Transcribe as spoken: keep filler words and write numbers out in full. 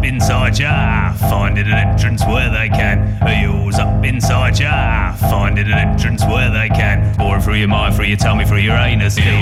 inside ya, finding an entrance where they can. Yours up inside ya, finding an entrance where they can. Boring through your mind, through your tummy, through your anus.